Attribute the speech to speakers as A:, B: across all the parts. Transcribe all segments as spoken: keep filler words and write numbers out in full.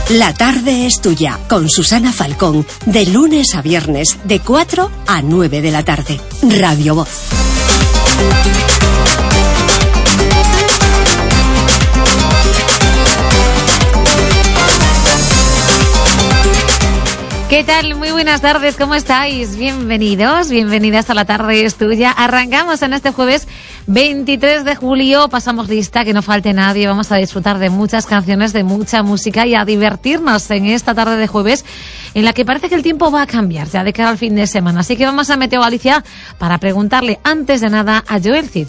A: La tarde es tuya, con Susana Falcón, de lunes a viernes, de cuatro a nueve de la tarde. Radio Voz.
B: ¿Qué tal? Muy buenas tardes, ¿cómo estáis? Bienvenidos, bienvenidas a La Tarde es Tuya. Arrancamos en este jueves veintitrés de julio, pasamos lista, que no falte nadie, vamos a disfrutar de muchas canciones, de mucha música y a divertirnos en esta tarde de jueves en la que parece que el tiempo va a cambiar ya de cara al fin de semana. Así que vamos a Meteo Galicia para preguntarle antes de nada a Joel Cid.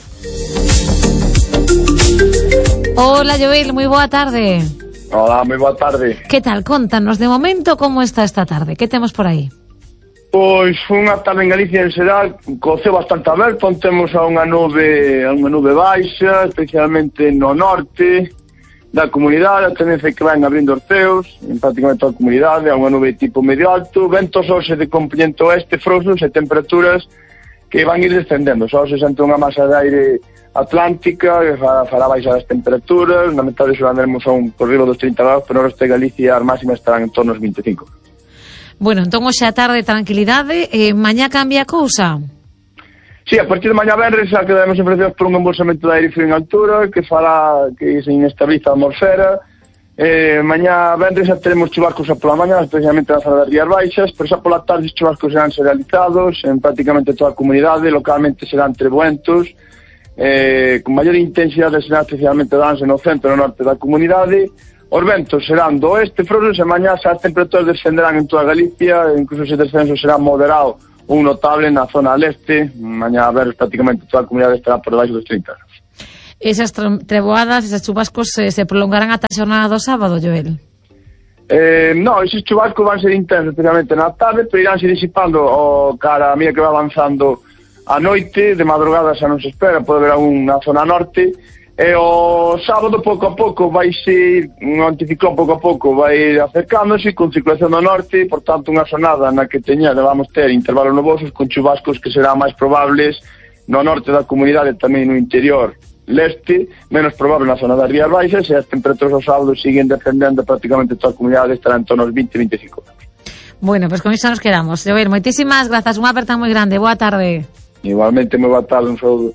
B: Hola Joel, muy buena tarde.
C: Hola, moi boa tarde.
B: Que tal? Contanos, de momento, como está esta tarde? Que temos por aí?
C: Pois unha tarde en Galicia en xeral, co ceo bastante aberto, onde temos a unha nube, a unha nube baixa, especialmente no norte da comunidade, a tendencia que van abrindo os ceos, en prácticamente toda a comunidade, a unha nube tipo medio alto, ventos hoxe de componente oeste frouxos e temperaturas que van ir descendendo, só se sente unha masa de aire atlántica, que fará baixar as temperaturas, na metade sur andaremos a un por riba dos trinta graus, pero no resto de Galicia as máximas estarán en torno aos vinte e cinco.
B: Bueno, entón hoxe a tarde tranquilidade, eh, mañá cambia a cousa?
C: Sí, a partir de mañá venres xa quedaremos enfrentados por un embolsamento de aire frío en altura que fará que se inestabiliza a atmosfera. Eh, mañá venres xa teremos chubascos a pola mañá, especialmente na zona das Rías Baixas, pero xa pola tarde os chubascos serán serializados en prácticamente toda a comunidade, localmente serán trebuentos, eh, con maior intensidade será especialmente danse no centro e no norte da comunidade. Os ventos serán do oeste frouxos e mañá xa as temperaturas descenderán en toda Galicia, incluso ese descenso será moderado ou notable na zona leste. Mañá a ver prácticamente toda a comunidade estará por debaixo dos trinta graus.
B: Esas treboadas, esos chubascos eh, se prolongarán ata a xornada do sábado, Joel?
C: Eh, no, esos chubascos van ser intensos especialmente na tarde, pero iránse disipando o cara a medida que va avanzando a noite, de madrugada xa non se espera, pode haber algún na zona norte, e o sábado pouco a pouco vai ser un anticiclón pouco a pouco vai ir acercándose con circulación do norte, por tanto unha xornada na que teña, vamos ter intervalos nubosos con chubascos que serán máis probables no norte da comunidade, tamén no interior leste, menos probable na zona das Rías Baixas, e as temperaturas do sábado siguen descendendo prácticamente toda a comunidade, estará en torno aos vinte a veinticinco graus.
B: Bueno, pues con iso nos quedamos. Joel, moitísimas grazas, unha aperta moi grande, boa tarde.
C: Igualmente, moi boa tarde, un saúdo.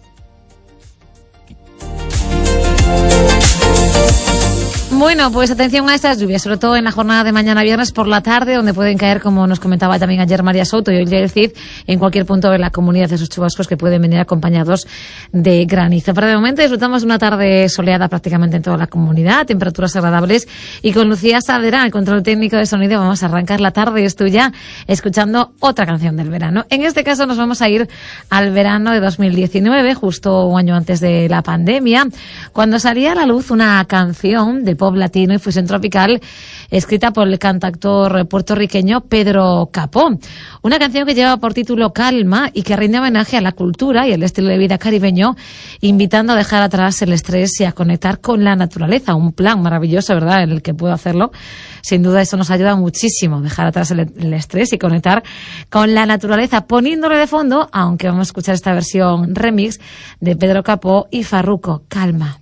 B: Bueno, pues atención a estas lluvias, sobre todo en la jornada de mañana viernes por la tarde, donde pueden caer, como nos comentaba también ayer María Souto y hoy el Cid, en cualquier punto de la comunidad, esos chubascos que pueden venir acompañados de granizo. Pero de momento disfrutamos de una tarde soleada prácticamente en toda la comunidad, temperaturas agradables, y con Lucía Saavedra, el control técnico de sonido, vamos a arrancar La Tarde es Tuya escuchando otra canción del verano. En este caso nos vamos a ir al verano de dos mil diecinueve, justo un año antes de la pandemia, cuando salía a la luz una canción de pop latino y fusión tropical escrita por el cantautor puertorriqueño Pedro Capó. Una canción que lleva por título Calma y que rinde homenaje a la cultura y el estilo de vida caribeño, invitando a dejar atrás el estrés y a conectar con la naturaleza. Un plan maravilloso, ¿verdad?, en el que puedo hacerlo. Sin duda eso nos ayuda muchísimo, dejar atrás el, el estrés y conectar con la naturaleza, poniéndole de fondo, aunque vamos a escuchar esta versión remix de Pedro Capó y Farruko, Calma.